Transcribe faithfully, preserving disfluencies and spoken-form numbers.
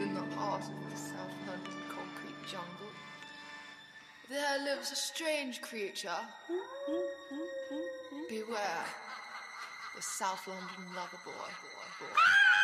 in the heart of the South London concrete jungle, there lives a strange creature. Beware, the South London lover boy.